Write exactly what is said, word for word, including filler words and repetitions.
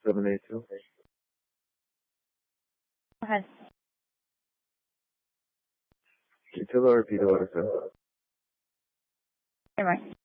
seven eight two. Go ahead. Can you tell her repeat what I said? Hey, Mike.